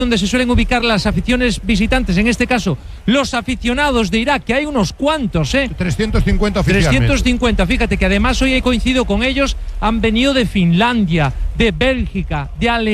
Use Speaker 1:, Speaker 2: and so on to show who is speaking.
Speaker 1: donde se suelen ubicar las aficiones visitantes, en este caso los aficionados de Irak, que hay unos cuantos,
Speaker 2: 350 oficialmente.
Speaker 1: 350, fíjate que además hoy he coincidido con ellos, han venido de Finlandia, de Bélgica, de Alemania.